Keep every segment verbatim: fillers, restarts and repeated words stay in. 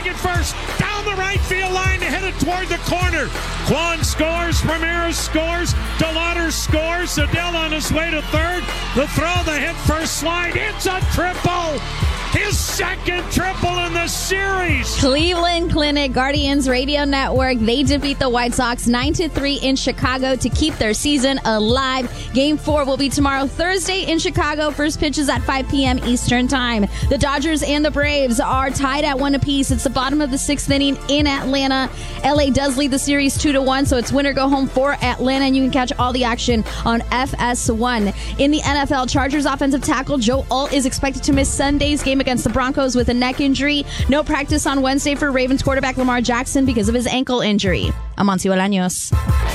taking first. Down the right field line, headed toward the corner. Kwan scores. Ramirez scores. DeLauder scores. Adele on his way to third. The throw, the hit first slide. It's a triple. His second triple in the series. Cleveland Clinic, Guardians Radio Network. They defeat the White Sox nine to three in Chicago to keep their season alive. Game four will be tomorrow, Thursday in Chicago. First pitch is at five p.m. Eastern Time. The Dodgers and the Braves are tied at one apiece. It's the bottom of the sixth inning in Atlanta. L A does lead the series two to one, so it's win or go home for Atlanta, and you can catch all the action on F S one. In the N F L, Chargers offensive tackle Joe Alt is expected to miss Sunday's game against the Broncos with a neck injury. No practice on Wednesday for Ravens quarterback Lamar Jackson because of his ankle injury. I'm Amancio Bolaños.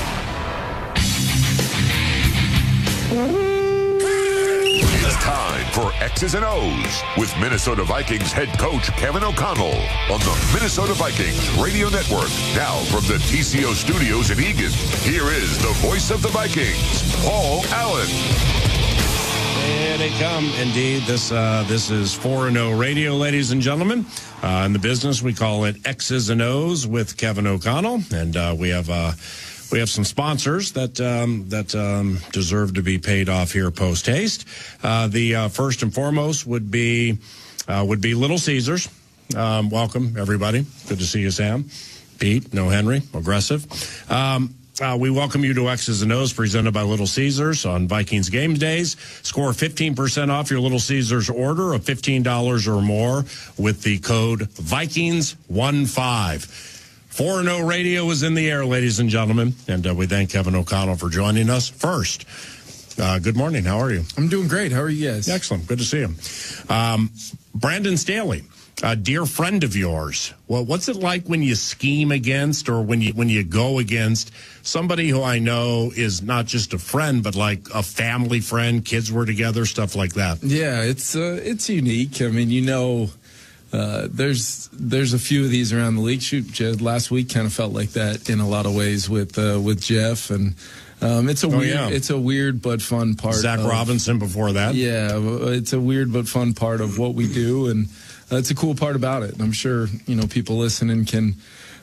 It's time for X's and O's with Minnesota Vikings head coach Kevin O'Connell on the Minnesota Vikings Radio Network. Now from the T C O studios in Eagan, here is the voice of the Vikings, Paul Allen. Here they come. Indeed, this uh, this is four and oh Radio, ladies and gentlemen. Uh, in the business, we call it X's and O's with Kevin O'Connell, and uh, we have uh, we have some sponsors that um, that um, deserve to be paid off here post haste. Uh, the uh, first and foremost would be uh, would be Little Caesars. Um, welcome, everybody. Good to see you, Sam, Pete, no Henry, aggressive. Um, Uh, we welcome you to X's and O's presented by Little Caesars on Vikings game days. Score fifteen percent off your Little Caesars order of fifteen dollars or more with the code Vikings fifteen. four and oh Radio is in the air, ladies and gentlemen, and uh, we thank Kevin O'Connell for joining us. First, uh, good morning. How are you? I'm doing great. How are you guys? Excellent. Good to see you. Um, Brandon Staley, a dear friend of yours. Well, what's it like when you scheme against or when you when you go against somebody who I know is not just a friend, but like a family friend, kids were together, stuff like that? Yeah, it's uh, it's unique. I mean, you know, uh, there's there's a few of these around the league. Shoot, Jed, last week kind of felt like that in a lot of ways with uh, with Jeff, and um, it's a oh, weird yeah. it's a weird but fun part. Zach of, Robinson before that. Yeah, it's a weird but fun part of what we do, and that's a cool part about it. And I'm sure, you know, people listening can,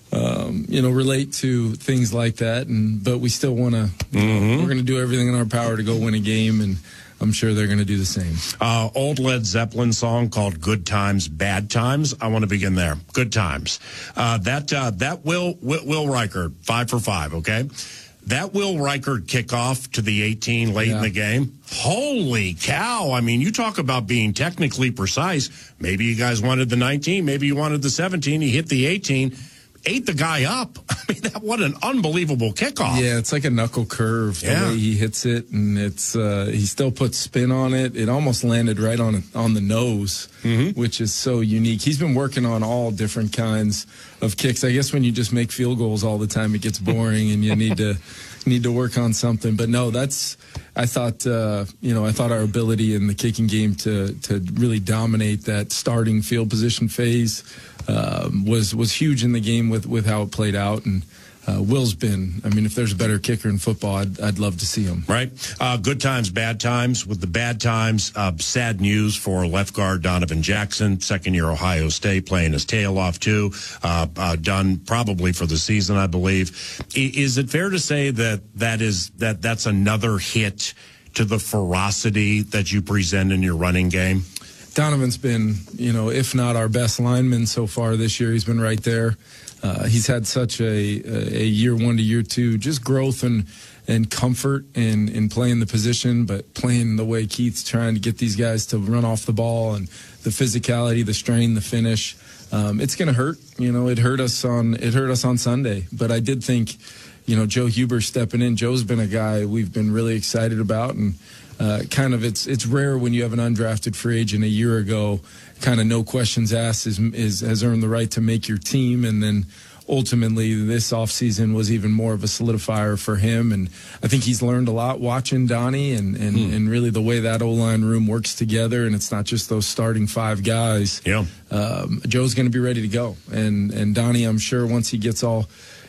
um, you know, relate to things like that. And but we still want to, mm-hmm. we're going to do everything in our power to go win a game. And I'm sure they're going to do the same. Uh, old Led Zeppelin song called Good Times, Bad Times. I want to begin there. Good Times. Uh, that uh, that Will, Will, Will Riker, five for five, okay? That Will Riker kickoff to the eighteen late yeah. in the game, holy cow. I mean, you talk about being technically precise. Maybe you guys wanted the nineteen. Maybe you wanted the seventeen. He hit the eighteen, ate the guy up. I mean, that what an unbelievable kickoff. Yeah, it's like a knuckle curve the yeah. way he hits it, and it's uh, he still puts spin on it. It almost landed right on on the nose, mm-hmm. which is so unique. He's been working on all different kinds of kicks. I guess when you just make field goals all the time, it gets boring, and you need to need to work on something. But no, that's I thought uh, you know I thought our ability in the kicking game to to really dominate that starting field position phase um, was was huge in the game with with how it played out. And Uh, Will's been, I mean, if there's a better kicker in football, I'd, I'd love to see him. Right. Uh, good times, bad times. With the bad times, uh, sad news for left guard Donovan Jackson, second-year Ohio State, playing his tail off, too. Uh, uh, done probably for the season, I believe. I, is it fair to say that that is that that's another hit to the ferocity that you present in your running game? Donovan's been, you know, if not our best lineman so far this year, he's been right there. Uh, he's had such a, a year one to year two, just growth and and comfort in, in playing the position, but playing the way Keith's trying to get these guys to run off the ball and the physicality, the strain, the finish. Um, it's going to hurt. You know, it hurt us on it hurt us on Sunday. But I did think, you know, Joe Huber stepping in. Joe's been a guy we've been really excited about, and uh, kind of it's it's rare when you have an undrafted free agent a year ago. Kind of no questions asked is, is has earned the right to make your team, and then ultimately this offseason was even more of a solidifier for him. And I think he's learned a lot watching Donnie and and, hmm. and really the way that O-line room works together, and it's not just those starting five guys. Yeah, um, Joe's going to be ready to go, and and Donnie, I'm sure once he gets all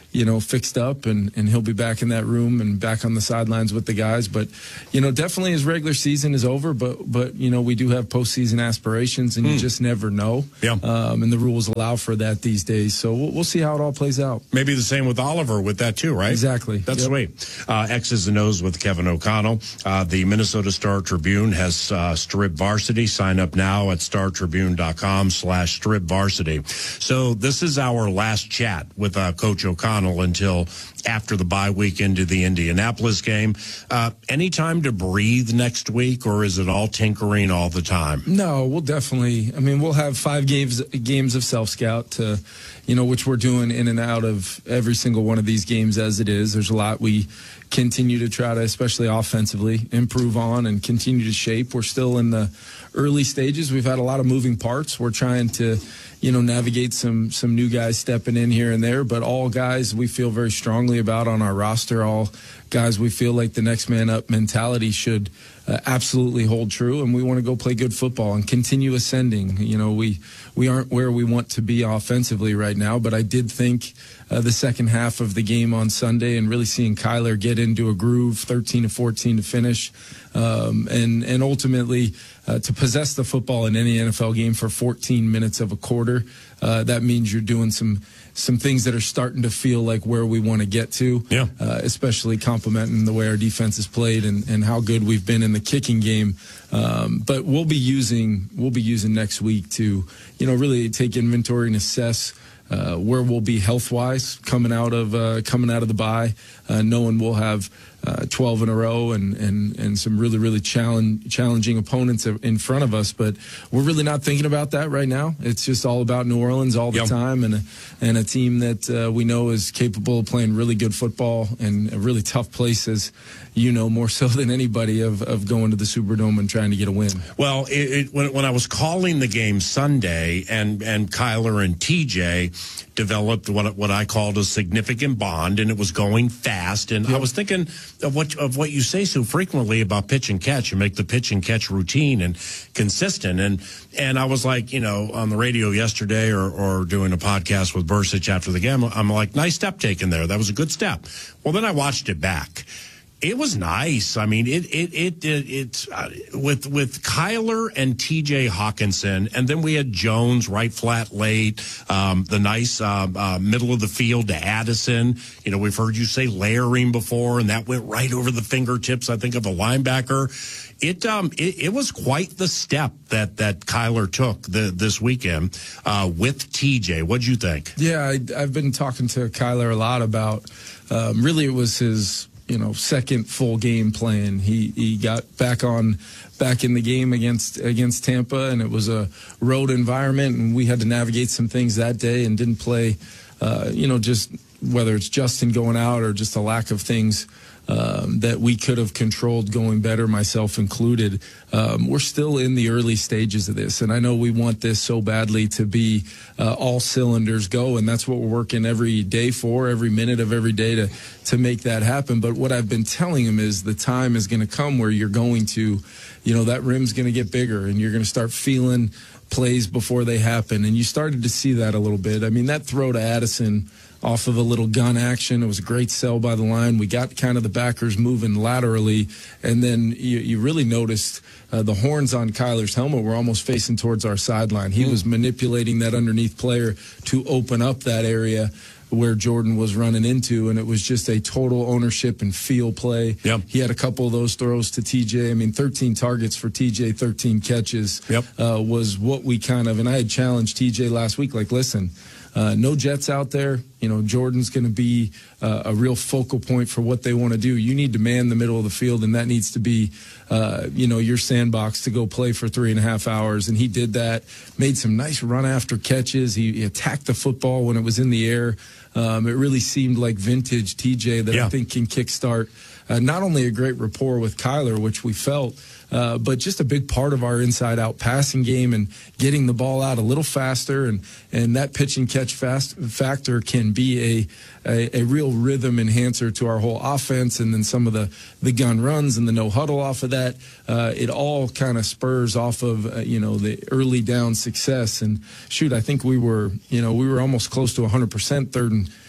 you know, fixed up, and, and he'll be back in that room and back on the sidelines with the guys. But, you know, definitely his regular season is over, but, but you know, we do have postseason aspirations, and mm. you just never know. Yeah. Um, and the rules allow for that these days. So we'll, we'll see how it all plays out. Maybe the same with Oliver with that too, right? Exactly. That's yep. sweet. Uh, X's and O's with Kevin O'Connell. Uh, the Minnesota Star Tribune has uh, Strip Varsity. Sign up now at startribune.com slash strip varsity. So this is our last chat with uh, Coach O'Connell until after the bye week into the Indianapolis game. Uh, any time to breathe next week, or is it all tinkering all the time? No, we'll definitely. I mean, we'll have five games games of self-scout, to, you know, which we're doing in and out of every single one of these games as it is. There's a lot we continue to try to, especially offensively, improve on and continue to shape. We're still in the early stages. We've had a lot of moving parts. We're trying to, you know, navigate some some new guys stepping in here and there, but all guys we feel very strongly about on our roster, all guys we feel like the next man up mentality should uh, absolutely hold true, and we want to go play good football and continue ascending. You know, we we aren't where we want to be offensively right now, but I did think uh, the second half of the game on Sunday and really seeing Kyler get into a groove, thirteen to fourteen to finish, um, and and ultimately uh, to possess the football in any N F L game for fourteen minutes of a quarter. Uh, that means you're doing some some things that are starting to feel like where we want to get to, yeah. uh, especially complementing the way our defense has played and, and how good we've been in the kicking game. Um, but we'll be using we'll be using next week to, you know, really take inventory and assess uh, where we'll be health wise coming out of uh, coming out of the bye, uh, knowing we'll have Uh, twelve in a row and, and, and some really, really challenge, challenging opponents in front of us. But we're really not thinking about that right now. It's just all about New Orleans all the yep. time, and a, and a team that uh, we know is capable of playing really good football, and a really tough place, as you know, more so than anybody, of, of going to the Superdome and trying to get a win. Well, it, it, when, when I was calling the game Sunday, and, and Kyler and T J developed what what I called a significant bond, and it was going fast. And yep. I was thinking of what of what you say so frequently about pitch and catch, and make the pitch and catch routine and consistent. And and I was like, you know, on the radio yesterday, or or doing a podcast with Bursich after the game, I'm like, nice step taken there. That was a good step. Well, then I watched it back. It was nice. I mean, it it it it, it uh, with with Kyler and T J Hawkinson, and then we had Jones right flat late, um, the nice uh, uh, middle of the field to Addison. You know, we've heard you say layering before, and that went right over the fingertips, I think, of a linebacker. It um it, it was quite the step that that Kyler took the, this weekend uh, with T J. What'd you think? Yeah, I, I've been talking to Kyler a lot about. Um, really, it was his. You know, second full game playing. He he got back on, back in the game against against Tampa, and it was a road environment, and we had to navigate some things that day, and didn't play. Uh, you know, just whether it's Justin going out or just a lack of things um, that we could have controlled going better, myself included. Um, we're still in the early stages of this, and I know we want this so badly to be uh, all cylinders go, and that's what we're working every day for, every minute of every day to to make that happen. But what I've been telling him is the time is going to come where you're going to, you know, that rim's going to get bigger, and you're going to start feeling plays before they happen, and you started to see that a little bit. I mean, that throw to Addison off of a little gun action. It was a great sell by the line. We got kind of the backers moving laterally, and then you, you really noticed uh, the horns on Kyler's helmet were almost facing towards our sideline. He mm. was manipulating that underneath player to open up that area where Jordan was running into, and it was just a total ownership and feel play. Yep. He had a couple of those throws to T J. I mean, thirteen targets for T J, thirteen catches yep. uh, was what we kind of, and I had challenged T J last week, like, listen, Uh, no Jets out there. You know, Jordan's going to be uh, a real focal point for what they want to do. You need to man the middle of the field, and that needs to be, uh, you know, your sandbox to go play for three and a half hours. And he did that, made some nice run after catches. He, he attacked the football when it was in the air. Um, it really seemed like vintage T J that yeah. I think can kickstart uh, not only a great rapport with Kyler, which we felt, Uh, but just a big part of our inside-out passing game and getting the ball out a little faster, and, and that pitch and catch fast factor can be a, a a real rhythm enhancer to our whole offense. And then some of the, the gun runs and the no huddle off of that, uh, it all kind of spurs off of uh, you know the early down success. And shoot, I think we were you know we were almost close to one hundred percent third and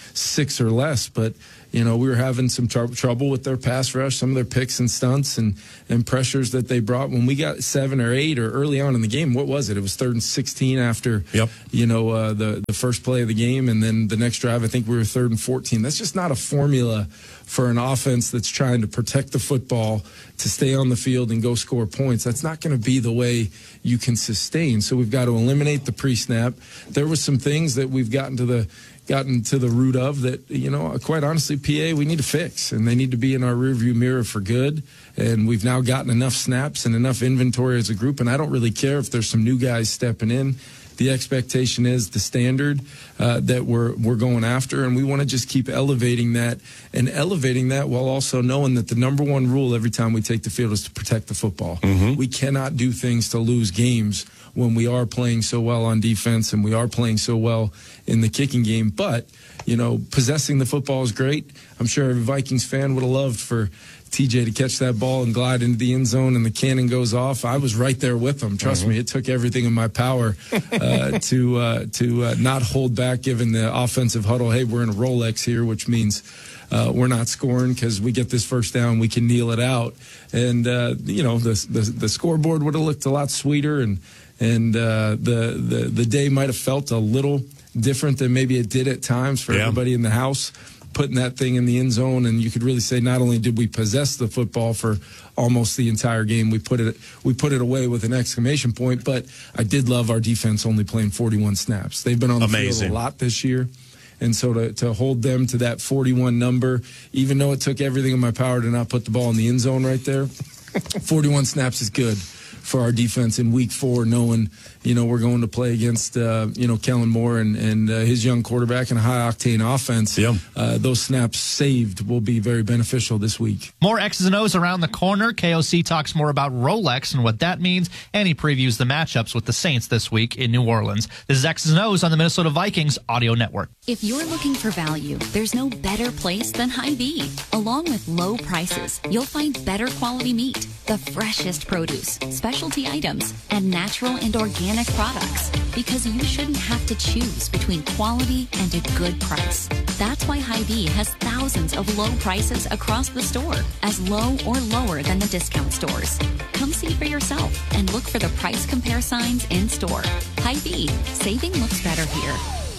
six or less. But, you know, we were having some tr- trouble with their pass rush, some of their picks and stunts and, and pressures that they brought. When we got seven or eight or early on in the game, what was it? It was third and sixteen after, yep. you know, uh, the, the first play of the game. And then the next drive, I think we were third and fourteen. That's just not a formula for an offense that's trying to protect the football, to stay on the field and go score points. That's not going to be the way you can sustain. So we've got to eliminate the pre-snap. There were some things that we've gotten to the gotten to the root of that, you know, quite honestly, P A, we need to fix, and they need to be in our rearview mirror for good. And we've now gotten enough snaps and enough inventory as a group, and I don't really care if there's some new guys stepping in. The expectation is the standard uh, that we're we're going after, and we want to just keep elevating that and elevating that while also knowing that the number one rule every time we take the field is to protect the football. Mm-hmm. We cannot do things to lose games when we are playing so well on defense and we are playing so well in the kicking game. But, you know, possessing the football is great. I'm sure every Vikings fan would have loved for T J to catch that ball and glide into the end zone and the cannon goes off. I was right there with him. Trust mm-hmm. me, it took everything in my power uh, to uh, to uh, not hold back, given the offensive huddle. Hey, we're in a Rolex here, which means uh, we're not scoring because we get this first down, we can kneel it out. And, uh, you know, the, the, the scoreboard would have looked a lot sweeter, and and uh, the, the, the day might have felt a little different than maybe it did at times for yeah. everybody in the house, putting that thing in the end zone. And you could really say not only did we possess the football for almost the entire game, we put it we put it away with an exclamation point. But I did love our defense only playing forty-one snaps. They've been on the Amazing. field a lot this year. And so to, to hold them to that forty-one number, even though it took everything in my power to not put the ball in the end zone right there, forty-one snaps is good for our defense in week four, knowing, you know, we're going to play against, uh, you know, Kellen Moore and, and uh, his young quarterback and a high-octane offense. Yep. Uh, those snaps saved will be very beneficial this week. More X's and O's around the corner. K O C talks more about Rolex and what that means, and he previews the matchups with the Saints this week in New Orleans. This is X's and O's on the Minnesota Vikings Audio Network. If you're looking for value, there's no better place than Hy-Vee. Along with low prices, you'll find better quality meat, the freshest produce, specialty items, and natural and organic products. Because you shouldn't have to choose between quality and a good price. That's why Hy-Vee has thousands of low prices across the store, as low or lower than the discount stores. Come see for yourself and look for the price compare signs in store. Hy-Vee, saving looks better here.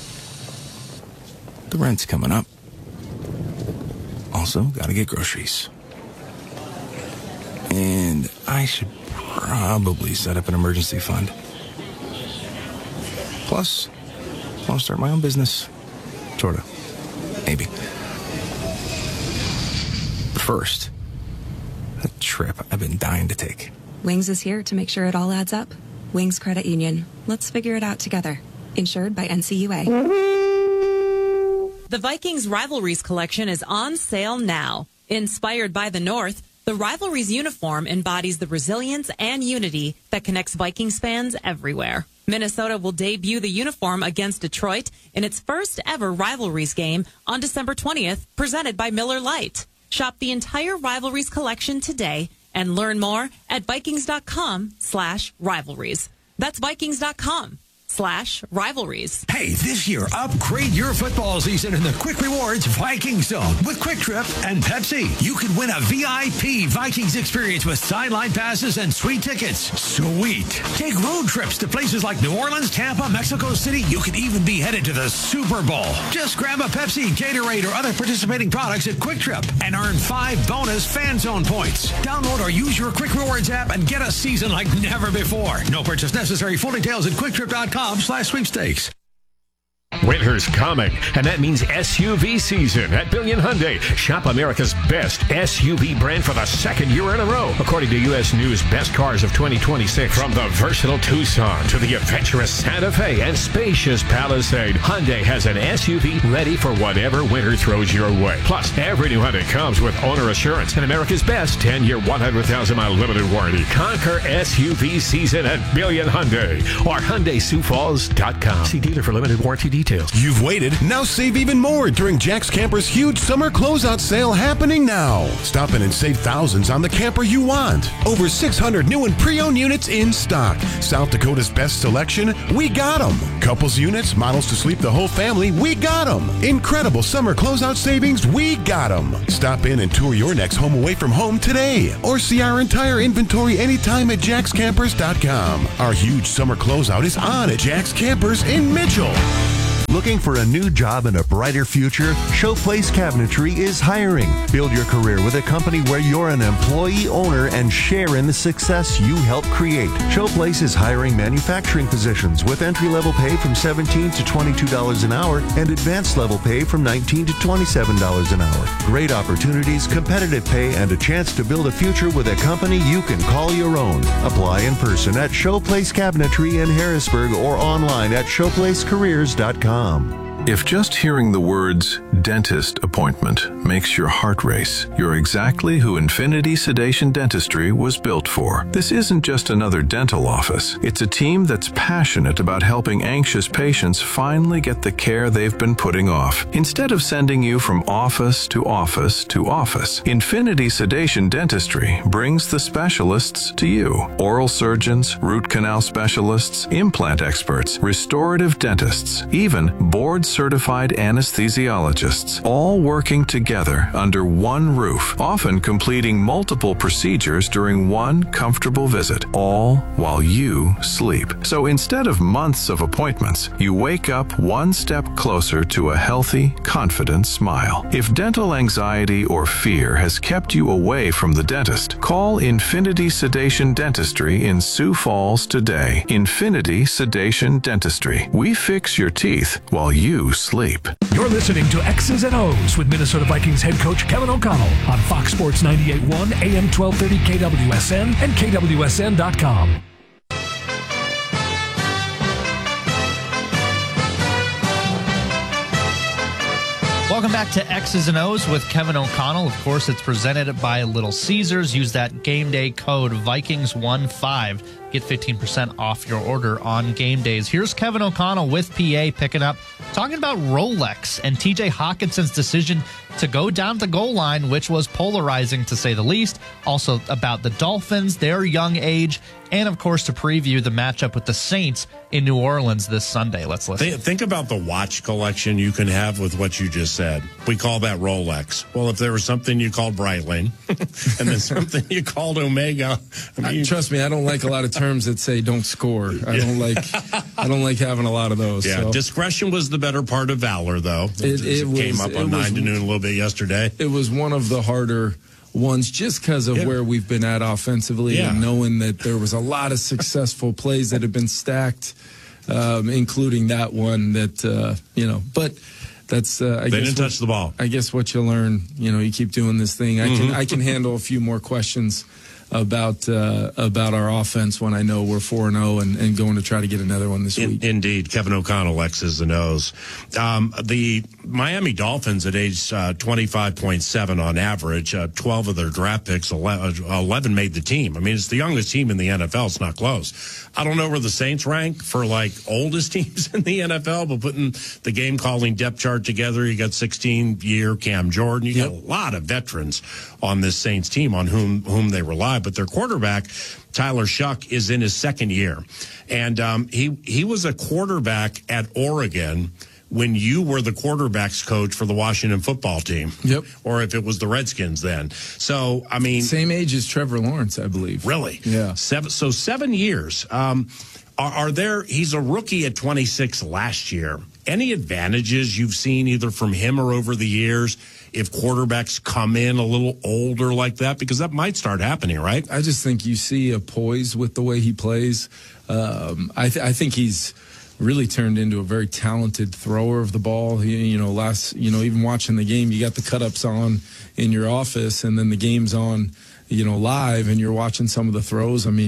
The rent's coming up. Also, gotta get groceries. And I should probably set up an emergency fund. Plus, I'll start my own business. Sorta. Maybe. But first, a trip I've been dying to take. Wings is here to make sure it all adds up. Wings Credit Union. Let's figure it out together. Insured by N C U A. The Vikings Rivalries collection is on sale now. Inspired by the North, the Rivalries uniform embodies the resilience and unity that connects Vikings fans everywhere. Minnesota will debut the uniform against Detroit in its first ever Rivalries game on December twentieth, presented by Miller Lite. Shop the entire Rivalries collection today and learn more at Vikings.com slash rivalries. That's Vikings.com slash rivalries. Hey, this year, upgrade your football season in the Quick Rewards Viking Zone with Quick Trip and Pepsi. You could win a V I P Vikings experience with sideline passes and sweet tickets. Sweet. Take road trips to places like New Orleans, Tampa, Mexico City. You could even be headed to the Super Bowl. Just grab a Pepsi, Gatorade, or other participating products at Quick Trip and earn five bonus Fan Zone points. Download or use your Quick Rewards app and get a season like never before. No purchase necessary. Full details at quick trip dot com. slash sweepstakes. Winter's coming, and that means S U V season at Billion Hyundai. Shop America's best S U V brand for the second year in a row, according to U S News Best Cars of twenty twenty-six. From the versatile Tucson to the adventurous Santa Fe and spacious Palisade, Hyundai has an S U V ready for whatever winter throws your way. Plus, every new Hyundai comes with owner assurance and America's best ten-year, one hundred thousand mile limited warranty. Conquer S U V season at Billion Hyundai or Hyundai Sioux Falls dot com. See dealer for limited warranty details. to. You've waited. Now save even more during Jack's Camper's huge summer closeout sale happening now. Stop in and save thousands on the camper you want. Over six hundred new and pre-owned units in stock. South Dakota's best selection, we got them. Couples units, models to sleep the whole family, we got them. Incredible summer closeout savings, we got them. Stop in and tour your next home away from home today. Or see our entire inventory anytime at jacks campers dot com. Our huge summer closeout is on at Jack's Campers in Mitchell. Looking for a new job and a brighter future? Showplace Cabinetry is hiring. Build your career with a company where you're an employee owner and share in the success you help create. Showplace is hiring manufacturing positions with entry-level pay from seventeen dollars to twenty-two dollars an hour and advanced level pay from nineteen dollars to twenty-seven dollars an hour. Great opportunities, competitive pay, and a chance to build a future with a company you can call your own. Apply in person at Showplace Cabinetry in Harrisburg or online at showplace careers dot com. If just hearing the words dentist appointment makes your heart race, you're exactly who Infinity Sedation Dentistry was built for. This isn't just another dental office. It's a team that's passionate about helping anxious patients finally get the care they've been putting off. Instead of sending you from office to office to office, Infinity Sedation Dentistry brings the specialists to you. Oral surgeons, root canal specialists, implant experts, restorative dentists, even board certified anesthesiologists, all working together under one roof, often completing multiple procedures during one comfortable visit, all while you sleep. So instead of months of appointments, you wake up one step closer to a healthy, confident smile. If dental anxiety or fear has kept you away from the dentist, call Infinity Sedation Dentistry in Sioux Falls today. Infinity Sedation Dentistry. We fix your teeth while you sleep. You're listening to X's and O's with Minnesota Vikings head coach Kevin O'Connell on Fox Sports ninety-eight point one, A M twelve thirty K W S N and K W S N dot com. Welcome back to X's and O's with Kevin O'Connell. Of course, it's presented by Little Caesars. Use that game day code Vikings fifteen. Get fifteen percent off your order on game days. Here's Kevin O'Connell with P A picking up, talking about Rolex and T J Hawkinson's decision to go down the goal line, which was polarizing to say the least. Also about the Dolphins, their young age, and of course to preview the matchup with the Saints in New Orleans this Sunday. Let's listen. Think, think about the watch collection you can have with what you just said. We call that Rolex. Well, if there was something you called Breitling and then something you called Omega. I mean, I, trust me, I don't like a lot of terms that say don't score. I don't like I don't like having a lot of those. Yeah, so. Discretion was the better part of valor, though. It, it, it was, came up on nine was, to noon a little bit yesterday. It was one of the harder ones just because of yeah. where we've been at offensively yeah. and knowing that there was a lot of successful plays that have been stacked, um, including that one that, uh, you know, but that's, uh, I they guess. They didn't what, touch the ball. I guess what you learn, you know, you keep doing this thing. I mm-hmm. can, I can handle a few more questions about uh, about our offense when I know we're four and oh and and going to try to get another one this In, week. Indeed. Kevin O'Connell, X's and O's. Um, the Miami Dolphins at age uh, twenty-five point seven on average, uh, twelve of their draft picks, eleven made the team. I mean, it's the youngest team in the N F L. It's not close. I don't know where the Saints rank for, like, oldest teams in the N F L, but putting the game-calling depth chart together, you got sixteen-year Cam Jordan. You yep. got a lot of veterans on this Saints team on whom whom they rely. But their quarterback, Tyler Shuck, is in his second year. And um, he, he was a quarterback at Oregon when you were the quarterback's coach for the Washington football team. Yep. Or if it was the Redskins then. So, I mean. Same age as Trevor Lawrence, I believe. Really? Yeah. Seven, so seven years. Um, are, are there, he's a rookie at twenty-six last year. Any advantages you've seen either from him or over the years if quarterbacks come in a little older like that? Because that might start happening, right? I just think you see a poise with the way he plays. Um, I, th- I think he's really turned into a very talented thrower of the ball. He, you know, last, you know, even watching the game, you got the cut-ups on in your office, and then the game's on, you know, live, and you're watching some of the throws. I mean,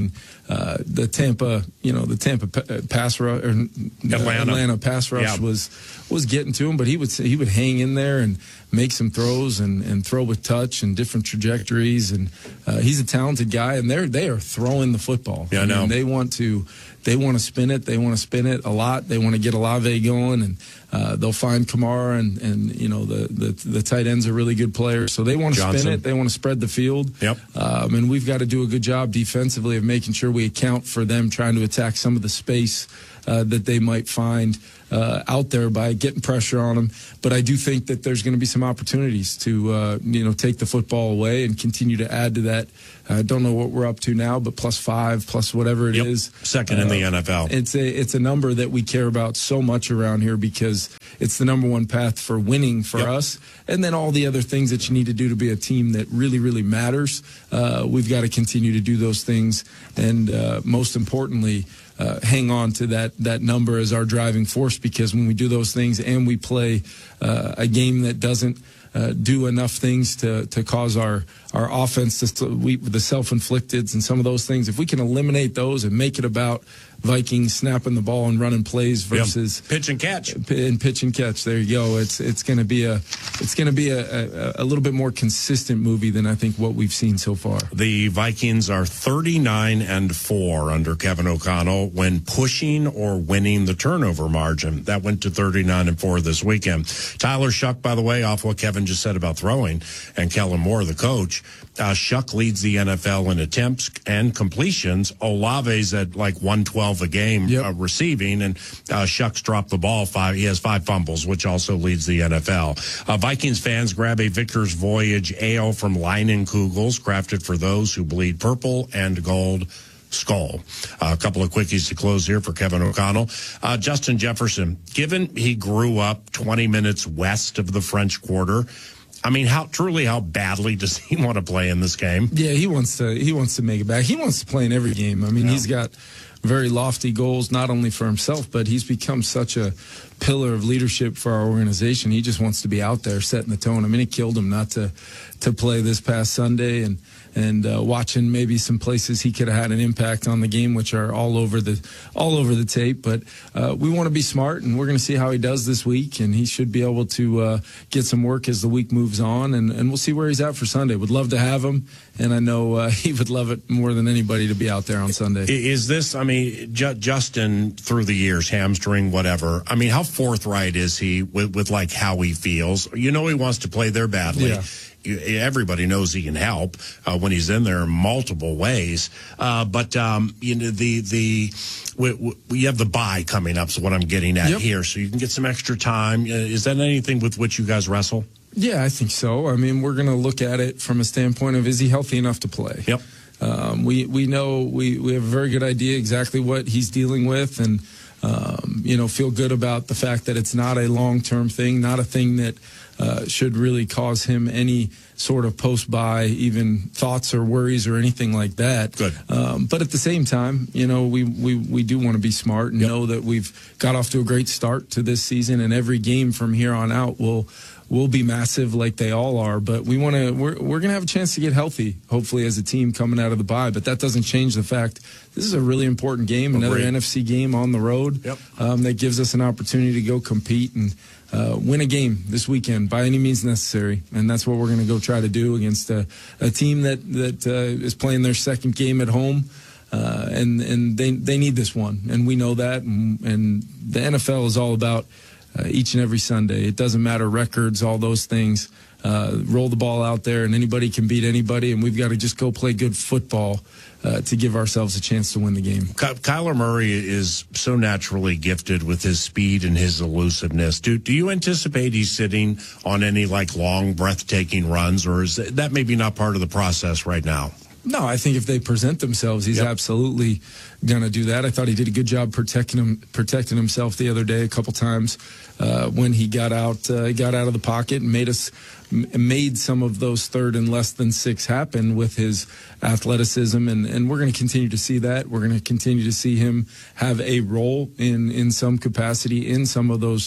uh, the Tampa, you know, the Tampa pass rush, or Atlanta. Atlanta pass rush Yeah. was was getting to him, but he would he would hang in there and make some throws and, and throw with touch and different trajectories. And uh, he's a talented guy, and they're they are throwing the football. Yeah, I know. mean, they want to they want to spin it. They want to spin it a lot. They want to get Olave going, and uh, they'll find Kamara and and you know the, the the tight ends are really good players. So they want to spin Johnson. it. They want to spread the field. Yep. Um, and we've got to do a good job defensively of making sure we account for them trying to attack some of the space uh, that they might find uh, out there by getting pressure on them. But I do think that there's going to be some opportunities to uh, you know take the football away and continue to add to that. I don't know what we're up to now, but plus five, plus whatever it Yep. is. Second in the N F L. It's a it's a number that we care about so much around here because it's the number one path for winning for Yep. us. And then all the other things that you need to do to be a team that really, really matters. Uh, we've got to continue to do those things. And uh, most importantly, uh, hang on to that, that number as our driving force, because when we do those things and we play uh, a game that doesn't Uh, do enough things to to cause our our offense to we the self-inflicteds and some of those things. If we can eliminate those and make it about Vikings snapping the ball and running plays versus Yep. pitch and catch and pitch and catch, there you go. It's it's going to be a it's going to be a, a a little bit more consistent movie than I think what we've seen so far. The Vikings are thirty-nine and four under Kevin O'Connell when pushing or winning the turnover margin. That went to thirty-nine and four this weekend. Tyler Shuck, by the way, off what Kevin just said about throwing, and Kellen Moore, the coach, uh, Shuck leads the N F L in attempts and completions. Olave's at like one twelve a game Yep. uh, receiving, and uh, Shuck's dropped the ball five. He has five fumbles, which also leads the N F L. Uh, Vikings fans grab a Vickers Voyage Ale from Leinenkugels, crafted for those who bleed purple and gold. Skull. Uh, a couple of quickies to close here for Kevin O'Connell. Uh, Justin Jefferson, given he grew up twenty minutes west of the French Quarter, I mean, how truly, how badly does he want to play in this game? Yeah, he wants to. He wants to make it back. He wants to play in every game. I mean, Yeah. he's got very lofty goals, not only for himself, but he's become such a pillar of leadership for our organization. He just wants to be out there setting the tone. I mean, it killed him not to to play this past Sunday, and and uh, watching maybe some places he could have had an impact on the game, which are all over the all over the tape. But uh, we want to be smart, and we're going to see how he does this week, and he should be able to uh, get some work as the week moves on, and, and we'll see where he's at for Sunday. Would love to have him, and I know uh, he would love it more than anybody to be out there on Sunday. Is this, I mean, J- Justin, through the years, hamstring, whatever, I mean, how forthright is he with, with like how he feels? You know he wants to play there badly. Yeah. Everybody knows he can help uh, when he's in there in multiple ways. Uh, but, um, you know, the, the, we, we, you have the bye coming up, so what I'm getting at Yep. here, so you can get some extra time. Uh, is that anything with which you guys wrestle? Yeah, I think so. I mean, we're going to look at it from a standpoint of, is he healthy enough to play? Yep. Um, we, we know, we, we have a very good idea exactly what he's dealing with, and, um, you know, feel good about the fact that it's not a long-term thing, not a thing that uh, should really cause him any sort of post-buy, even thoughts or worries or anything like that. Good. Um, but at the same time, you know, we, we, we do want to be smart and Yep. know that we've got off to a great start to this season, and every game from here on out will will be massive like they all are. But we want to we're we're going to have a chance to get healthy, hopefully, as a team coming out of the bye. But that doesn't change the fact this is a really important game, another Agreed. N F C game on the road. Yep. Um, that gives us an opportunity to go compete and uh, win a game this weekend by any means necessary. And that's what we're going to go try to do against a, a team that that uh, is playing their second game at home. Uh, and and they they need this one, and we know that. And, and the N F L is all about uh, each and every Sunday. It doesn't matter records, all those things. Uh, roll the ball out there, and anybody can beat anybody. And we've got to just go play good football uh, to give ourselves a chance to win the game. Ky- Kyler Murray is so naturally gifted with his speed and his elusiveness. Do do you anticipate he's sitting on any like long, breathtaking runs, or is that maybe not part of the process right now? No, I think if they present themselves, he's Yep. absolutely going to do that. I thought he did a good job protecting him, protecting himself the other day a couple times uh, when he got out, uh, got out of the pocket and made us made some of those third and less than six happen with his athleticism, and, and we're going to continue to see that. We're going to continue to see him have a role in in some capacity in some of those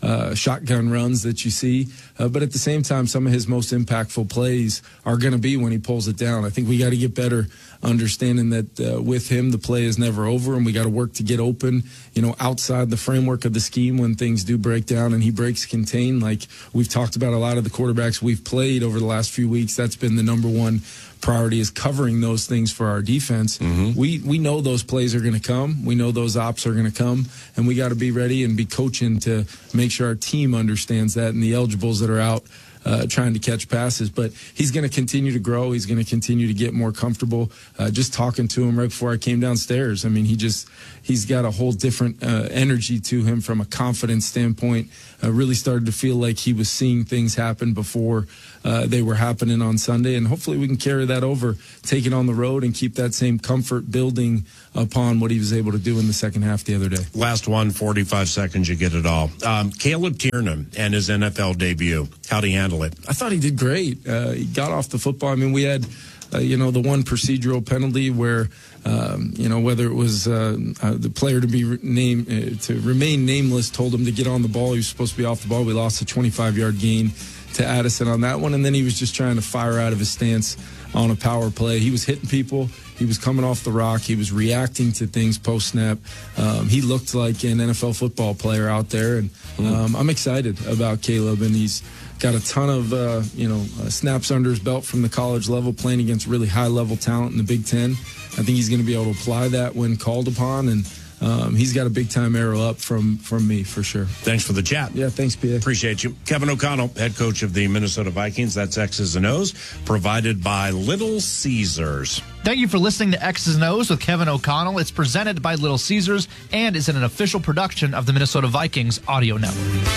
uh, shotgun runs that you see. Uh, but at the same time, some of his most impactful plays are going to be when he pulls it down. I think we got to get better understanding that uh, with him, the play is never over, and we got to work to get open, you know, outside the framework of the scheme when things do break down, and he breaks contain. Like we've talked about a lot of the quarterbacks we've played over the last few weeks, that's been the number one priority, is covering those things for our defense. Mm-hmm. We we know those plays are going to come. We know those ops are going to come, and we got to be ready and be coaching to make sure our team understands that, and the eligibles that are out Uh, trying to catch passes. But he's going to continue to grow. He's going to continue to get more comfortable. Uh, just talking to him right before I came downstairs, I mean, he just, he's got a whole different uh, energy to him from a confidence standpoint. Uh, really started to feel like he was seeing things happen before uh, they were happening on Sunday. And hopefully we can carry that over, take it on the road, and keep that same comfort building upon what he was able to do in the second half the other day. Last one, forty-five seconds, you get it all. Um, Caleb Tiernan and his N F L debut. How'd he handle it? I thought he did great. Uh, he got off the football. I mean, we had, uh, you know, the one procedural penalty where, um, you know, whether it was uh, uh, the player to be re- named, uh, to remain nameless, told him to get on the ball. He was supposed to be off the ball. We lost a twenty-five-yard gain to Addison on that one. And then he was just trying to fire out of his stance on a power play. He was hitting people. He was coming off the rock. He was reacting to things post-snap. Um, he looked like an N F L football player out there. And um, I'm excited about Caleb. And he's got a ton of, uh, you know, uh, snaps under his belt from the college level, playing against really high-level talent in the Big Ten. I think he's going to be able to apply that when called upon. And Um, he's got a big-time arrow up from, from me, for sure. Thanks for the chat. Yeah, thanks, P A. Appreciate you. Kevin O'Connell, head coach of the Minnesota Vikings. That's X's and O's, provided by Little Caesars. Thank you for listening to X's and O's with Kevin O'Connell. It's presented by Little Caesars and is an official production of the Minnesota Vikings Audio Network.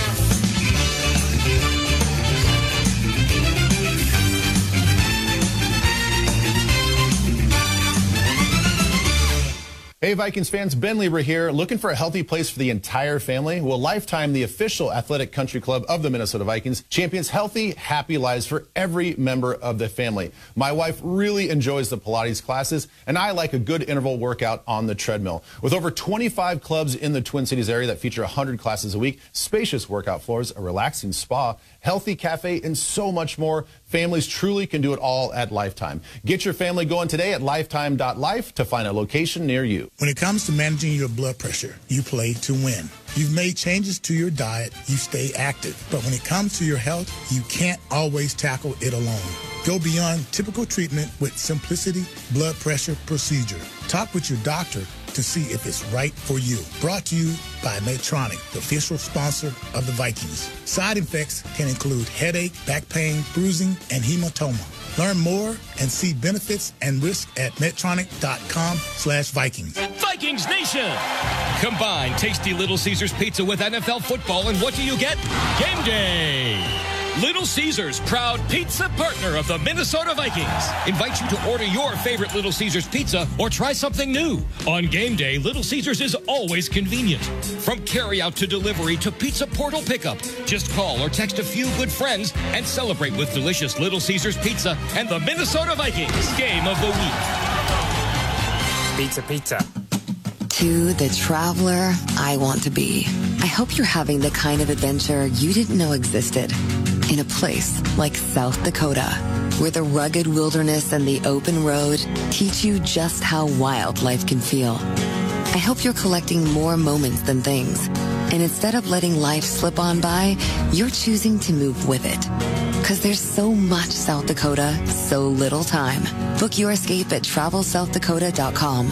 Hey, Vikings fans, Ben Lieber here. Looking for a healthy place for the entire family? Well, Lifetime, the official athletic country club of the Minnesota Vikings, champions healthy, happy lives for every member of the family. My wife really enjoys the Pilates classes, and I like a good interval workout on the treadmill. With over twenty-five clubs in the Twin Cities area that feature one hundred classes a week, spacious workout floors, a relaxing spa, healthy cafe, and so much more, families truly can do it all at Lifetime. Get your family going today at lifetime dot life to find a location near you. When it comes to managing your blood pressure, you play to win. You've made changes to your diet, you stay active. But when it comes to your health, you can't always tackle it alone. Go beyond typical treatment with Simplicity Blood Pressure Procedure. Talk with your doctor to see if it's right for you. Brought to you by Medtronic, the official sponsor of the Vikings. Side effects can include headache, back pain, bruising, and hematoma. Learn more and see benefits and risk at Medtronic.com slash Vikings. Vikings Nation! Combine tasty Little Caesars pizza with N F L football, and what do you get? Game day! Little Caesars, proud pizza partner of the Minnesota Vikings, invites you to order your favorite Little Caesars pizza or try something new. On game day, Little Caesars is always convenient. From carryout to delivery to pizza portal pickup, just call or text a few good friends and celebrate with delicious Little Caesars pizza and the Minnesota Vikings Game of the Week. Pizza, pizza. To the traveler I want to be. I hope you're having the kind of adventure you didn't know existed. In a place like South Dakota, where the rugged wilderness and the open road teach you just how wild life can feel. I hope you're collecting more moments than things. And instead of letting life slip on by, you're choosing to move with it. Because there's so much South Dakota, so little time. Book your escape at travel south dakota dot com.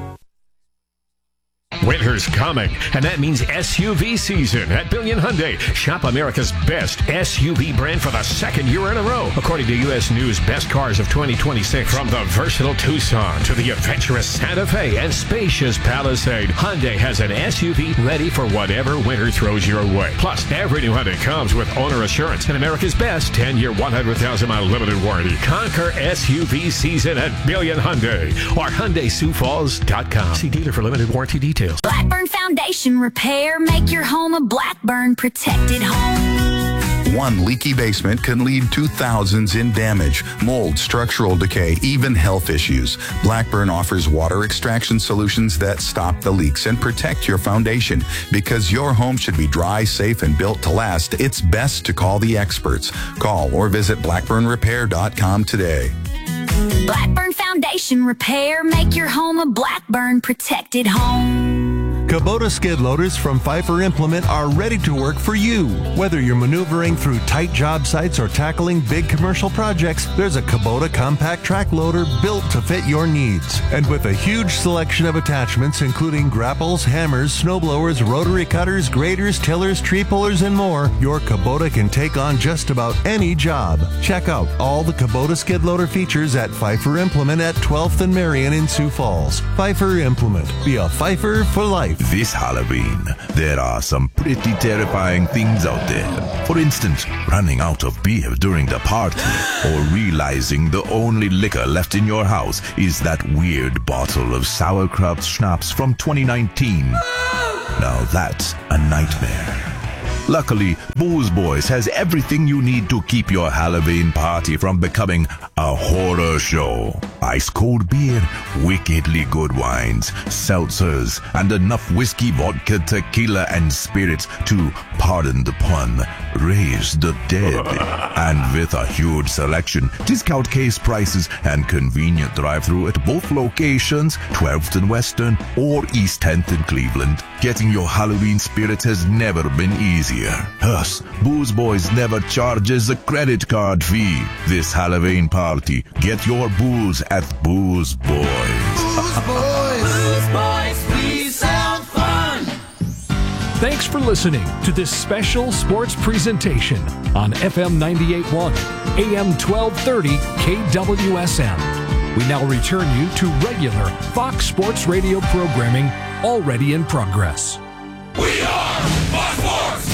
Winter's coming, and that means S U V season at Billion Hyundai. Shop America's best S U V brand for the second year in a row, according to U S News Best Cars of twenty twenty-six. From the versatile Tucson to the adventurous Santa Fe and spacious Palisade, Hyundai has an S U V ready for whatever winter throws your way. Plus, every new Hyundai comes with owner assurance and America's best ten-year, one hundred thousand mile limited warranty. Conquer S U V season at Billion Hyundai or Hyundai Sioux Falls dot com. See dealer for limited warranty details. Blackburn Foundation Repair. Make your home a Blackburn protected home. One leaky basement can lead to thousands in damage, mold, structural decay, even health issues. Blackburn offers water extraction solutions that stop the leaks and protect your foundation. Because your home should be dry, safe, and built to last, it's best to call the experts. Call or visit blackburn repair dot com today. Blackburn Foundation Repair. Make your home a Blackburn protected home. Kubota skid loaders from Pfeiffer Implement are ready to work for you. Whether you're maneuvering through tight job sites or tackling big commercial projects, there's a Kubota compact track loader built to fit your needs. And with a huge selection of attachments, including grapples, hammers, snowblowers, rotary cutters, graders, tillers, tree pullers, and more, your Kubota can take on just about any job. Check out all the Kubota skid loader features at Pfeiffer Implement at twelfth and Marion in Sioux Falls. Pfeiffer Implement. Be a Pfeiffer for life. This Halloween, there are some pretty terrifying things out there. For instance, running out of beer during the party, or realizing the only liquor left in your house is that weird bottle of sauerkraut schnapps from twenty nineteen. Now that's a nightmare. Luckily, Booze Boys has everything you need to keep your Halloween party from becoming a horror show. Ice cold beer, wickedly good wines, seltzers, and enough whiskey, vodka, tequila, and spirits to, pardon the pun, raise the dead. And with a huge selection, discount case prices, and convenient drive-thru at both locations, twelfth and Western or East tenth in Cleveland, getting your Halloween spirits has never been easier. Thus, Booze Boys never charges a credit card fee. This Halloween party, get your booze at Booze Boys. Booze Boys. Booze Boys, we sound fun. Thanks for listening to this special sports presentation on F M ninety-eight point one, A M twelve thirty, K W S M. We now return you to regular Fox Sports Radio programming already in progress. We are Fox Sports!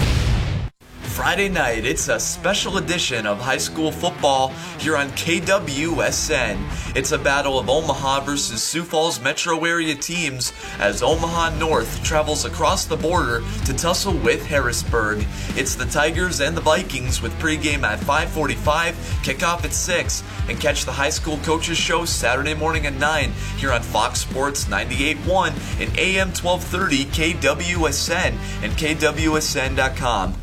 Friday night, it's a special edition of high school football here on K W S N. It's a battle of Omaha versus Sioux Falls metro area teams as Omaha North travels across the border to tussle with Harrisburg. It's the Tigers and the Vikings with pregame at five forty-five, kickoff at six, and catch the high school coaches show Saturday morning at nine here on Fox Sports ninety-eight point one and A M twelve thirty K W S N and K W S N dot com.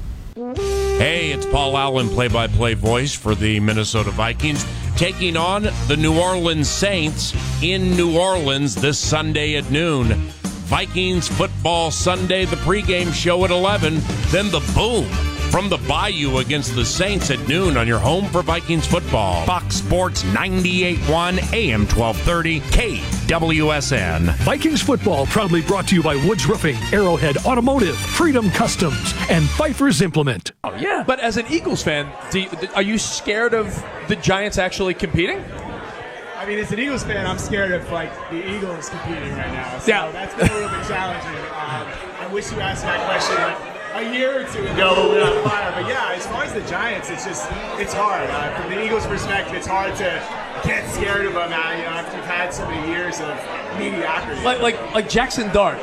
Hey, it's Paul Allen, play-by-play voice for the Minnesota Vikings, taking on the New Orleans Saints in New Orleans this Sunday at noon. Vikings Football Sunday, the pregame show at eleven, then the boom from the Bayou against the Saints at noon on your home for Vikings football. Fox Sports ninety-eight point one, A M twelve thirty, K W S N. Vikings football proudly brought to you by Woods Roofing, Arrowhead Automotive, Freedom Customs, and Pfeiffer's Implement. Oh, yeah. But as an Eagles fan, do you, are you scared of the Giants actually competing? I mean, as an Eagles fan, I'm scared of, like, the Eagles competing right now. So yeah. That's been a little bit challenging. Um, I wish you asked that question, like, a year or two ago when we were on fire. But yeah, as far as the Giants, it's just, it's hard. Uh, from the Eagles' perspective, it's hard to get scared of them now, you know, after you've had so many years of mediocrity. Like like, like Jackson Dart.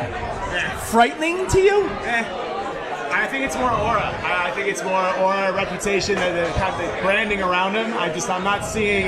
Yeah. Frightening to you? Eh. I think it's more aura. I, I think it's more aura, reputation, the, the kind of the branding around him. I just, I'm not seeing,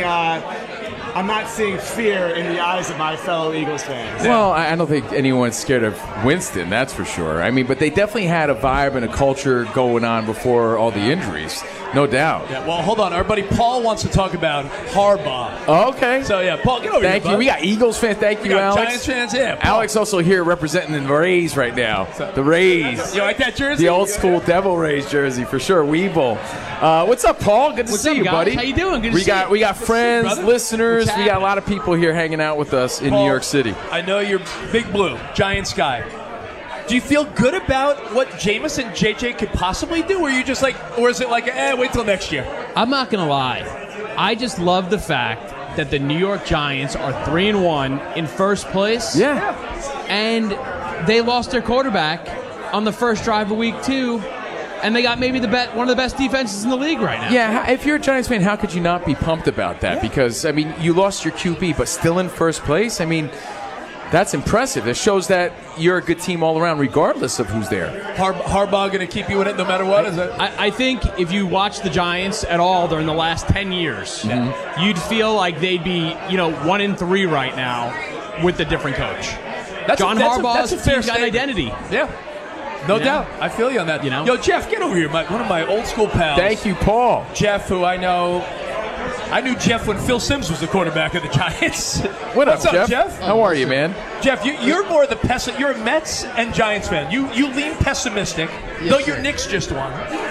uh, I'm not seeing fear in the eyes of my fellow Eagles fans. Well, I don't think anyone's scared of Winston, that's for sure. I mean, but they definitely had a vibe and a culture going on before all the injuries, no doubt. Yeah, well, hold on. Our buddy Paul wants to talk about Harbaugh. Okay. So, yeah, Paul, get over Thank here, you. bud. We got Eagles fans. Thank We you, got Alex. Giants fans, yeah. Paul. Alex also here representing the Rays right now. The Rays. You like that jersey? The old school Devil Rays jersey for sure. Weeble. Uh, what's up, Paul? Good to What's see up, you, guys? buddy. How you doing? Good to we see got you. we got Good to see you, friends, brother. listeners. What's We got a lot of people here hanging out with us in Paul, New York City. I know you're Big Blue, Giants guy. Do you feel good about what Jameis and J J could possibly do, or are you just like, or is it like, eh, wait till next year? I'm not gonna lie. I just love the fact that the New York Giants are three and one in first place. Yeah. And they lost their quarterback on the first drive of week two, and they got maybe the bet one of the best defenses in the league right now. Yeah, if you're a Giants fan, how could you not be pumped about that? Yeah. Because, I mean, you lost your Q B, but still in first place. I mean, That's impressive. It shows that you're a good team all around, regardless of who's there. Har- Harbaugh going to keep you in it no matter what? Is it? I, I think if you watch the Giants at all during the last ten years, Mm-hmm. you'd feel like they'd be, you know, one in three right now with a different coach. That's John a, that's Harbaugh's a, that's a fair team's got an statement. identity. Yeah. No Yeah. doubt. I feel you on that. You know? Yo, Jeff, get over here. My, one of my old school pals. Thank you, Paul. Jeff, who I know. I knew Jeff when Phil Simms was the quarterback of the Giants. What up, What's up, Jeff? Jeff? How are you, man? Jeff, you, you're more the pessi- You're a Mets and Giants fan. You you lean pessimistic, Yes, though sir. your Knicks just won.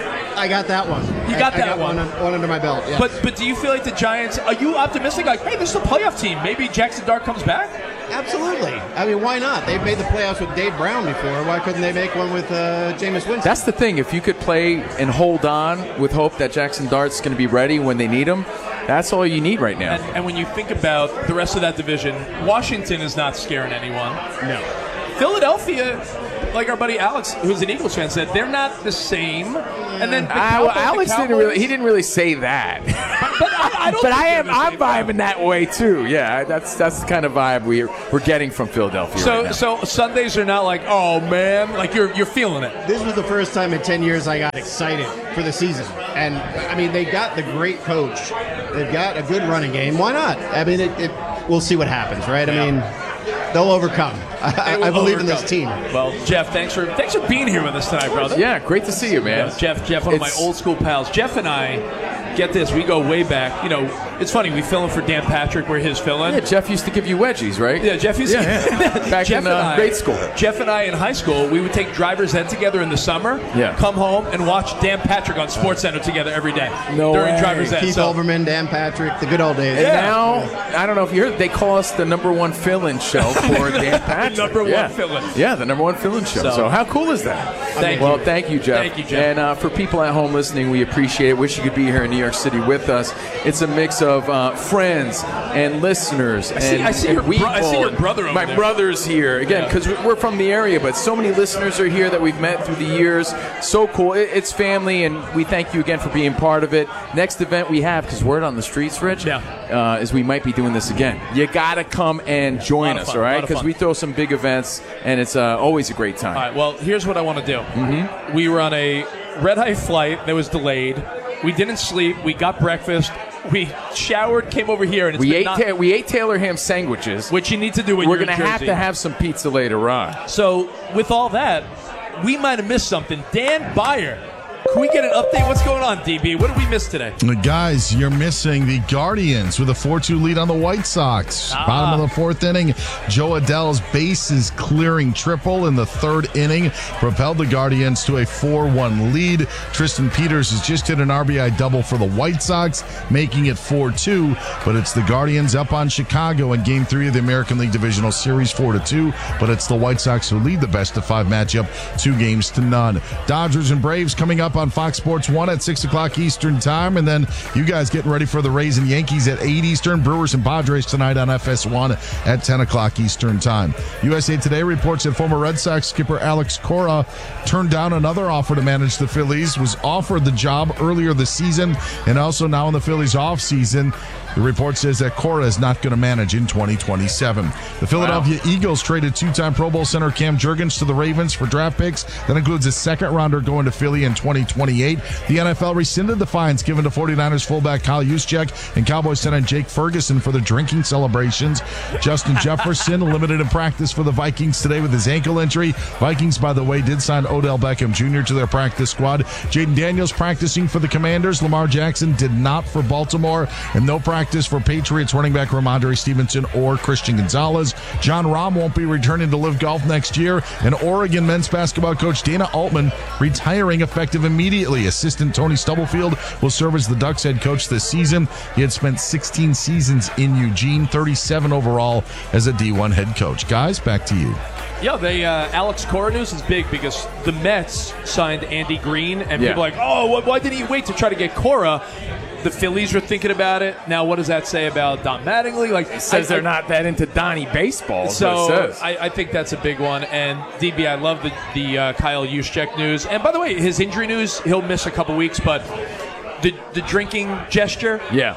I got that one. You got I, that I got one. one. One under my belt. Yeah. But but do you feel like the Giants? Are you optimistic? Like, hey, this is a playoff team. Maybe Jackson Dart comes back. Absolutely. I mean, why not? They've made the playoffs with Dave Brown before. Why couldn't they make one with uh, Jameis Winston? That's the thing. If you could play and hold on with hope that Jackson Dart's going to be ready when they need him, that's all you need right now. And, and when you think about the rest of that division, Washington is not scaring anyone. No. Philadelphia, like our buddy Alex, who's an Eagles fan, said they're not the same. And then the Ah, well, Cowboys- the Alex didn't Cowboys- really. He didn't really say that. But I, I don't but think I they're am. the I'm same. vibing that way too. Yeah, that's that's the kind of vibe we're we're getting from Philadelphia So right now. so Sundays are not like, oh man, like you're you're feeling it. This was the first time in ten years I got excited for the season. And, I mean, they got the great coach. They've got a good running game. Why not? I mean, it, it, we'll see what happens, right? I mean, they'll overcome. I, They will I believe in overcome. this team. Well, Jeff, thanks for thanks for being here with us tonight, brother. Yeah, great to see you, man. Yeah, Jeff, Jeff, one It's- of my old school pals. Jeff and I, get this, we go way back. You know, it's funny, we fill in for Dan Patrick, we're his fill-in. Yeah, Jeff used to give you wedgies, right? Yeah, Jeff used to. Yeah, yeah. Back Jeff in and uh, I- grade school. Jeff and I in high school, we would take driver's ed together in the summer, Yeah. come home and watch Dan Patrick on Sports Center together every day No during way. driver's ed. Keith So- Olbermann, Dan Patrick, the good old days. And now, I don't know if you heard, they call us the number one fill-in show for Dan Patrick. Number one yeah. fill-in. Yeah, the number one fill-in show. So, So- how cool is that? Thank well, you. thank you, Jeff. Thank you, Jeff. And uh, for people at home listening, we appreciate it. Wish you could be here in New York City with us. It's a mix of uh, friends and listeners. I see- and, I see and your bro- I see Weeble your and brother over My there. brother's here again Yeah. because we're from the area, but so many listeners are here that we've met through the years. So cool. It, it's family, and we thank you again for being part of it. Next event we have, because word on the streets, Rich, Yeah. uh, is we might be doing this again. You got to come and join Lot of us, fun, all right? lot of Because fun. we throw some big events, and it's uh, always a great time. All right, well, here's what I want to do. Mm-hmm. We were on a red-eye flight that was delayed. We didn't sleep. We got breakfast. We showered, came over here, and it's We been ate not- ta- we ate Taylor ham sandwiches. which you need to do when We're you're in gonna have Jersey. to have some pizza later on. So, with all that, we might have missed something. Dan Byer, can we get an update? What's going on, D B? What did we miss today? Guys, you're missing the Guardians with a four two lead on the White Sox. Ah. Bottom of the fourth inning, Joe Adell's bases clearing triple in the third inning propelled the Guardians to a four one lead. Tristan Peters has just hit an R B I double for the White Sox, making it four two, but it's the Guardians up on Chicago in Game three of the American League Divisional Series four to two, but it's the White Sox who lead the best of five matchup two games to none. Dodgers and Braves coming up on Fox Sports one at six o'clock Eastern time, and then you guys getting ready for the Rays and Yankees at eight Eastern. Brewers and Padres tonight on F S one at ten o'clock Eastern time. U S A Today reports that former Red Sox skipper Alex Cora turned down another offer to manage the Phillies, was offered the job earlier this season, and also now in the Phillies offseason. The report says that Cora is not going to manage in twenty twenty-seven. The Philadelphia wow. Eagles traded two-time Pro Bowl center Cam Jurgens to the Ravens for draft picks. That includes a second-rounder going to Philly in twenty twenty-eight. The N F L rescinded the fines given to 49ers fullback Kyle Juszczyk and Cowboys center Jake Ferguson for the drinking celebrations. Justin Jefferson limited in practice for the Vikings today with his ankle injury. Vikings, by the way, did sign Odell Beckham Junior to their practice squad. Jaden Daniels practicing for the Commanders. Lamar Jackson did not for Baltimore, and no practice for Patriots running back Ramondre Stevenson or Christian Gonzalez. John Rahm won't be returning to Live Golf next year, and Oregon men's basketball coach Dana Altman retiring effective immediately. Assistant Tony Stubblefield will serve as the Ducks head coach this season. He had spent sixteen seasons in Eugene, thirty-seven overall as a D one head coach. Guys, back to you. Yeah, they uh, Alex Cora news is big because the Mets signed Andy Green, and Yeah. people are like, oh, why, why didn't he wait to try to get Cora? The Phillies are thinking about it. Now, what does that say about Don Mattingly? Like, It says I, they're not that into Donnie baseball. is So what it says. I, I think that's a big one. And D B, I love the the uh, Kyle Juszczyk news. And by the way, his injury news, he'll miss a couple weeks, but the the drinking gesture, yeah.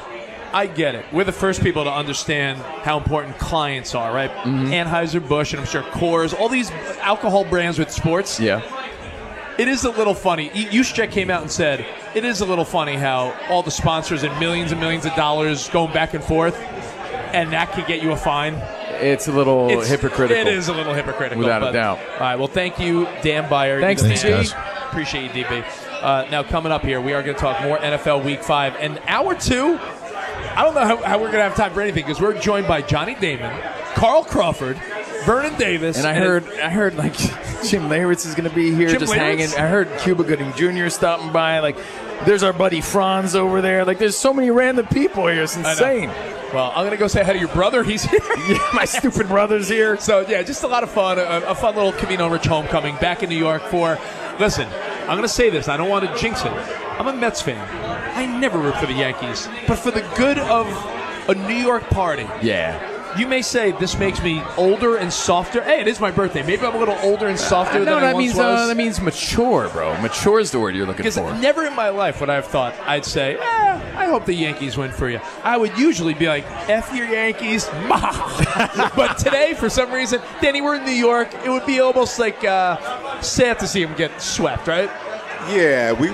I get it. We're the first people to understand how important clients are, right? Mm-hmm. Anheuser-Busch, and I'm sure Coors, all these alcohol brands with sports. Yeah. It is a little funny. Juszczyk came out and said, it is a little funny how all the sponsors and millions and millions of dollars going back and forth, and that could get you a fine. It's a little It's- hypocritical. It is a little hypocritical. Without a but- doubt. All right, well, thank you, Dan Byer. Thanks, You're D the B. man. Guys. Appreciate you, D B. Uh, now, coming up here, we are going to talk more N F L Week five. And hour two, I don't know how, how we're going to have time for anything because we're joined by Johnny Damon, Carl Crawford, Vernon Davis. And I heard, I heard like Jim Leyritz is going to be here, Jim just Leyritz? hanging. I heard Cuba Gooding Junior stopping by. Like, there's our buddy Franz over there. Like, there's so many random people here. It's I know. insane. Well, I'm going to go say hi to your brother. He's here. Yeah, my stupid brother's here. So, yeah, just a lot of fun. A, a fun little Camino Rich homecoming back in New York for, listen, I'm going to say this. I don't want to jinx it. I'm a Mets fan. I never root for the Yankees. But for the good of a New York party, Yeah. you may say this makes me older and softer. Hey, it is my birthday. Maybe I'm a little older and softer no, than I that once means was. uh, that means mature, bro. Mature is the word you're looking Because for. never in my life would I have thought I'd say, eh, I hope the Yankees win for you. I would usually be like, F your Yankees. But today, for some reason, Danny, we're in New York. It would be almost like uh, sad to see him get swept, right? Yeah, we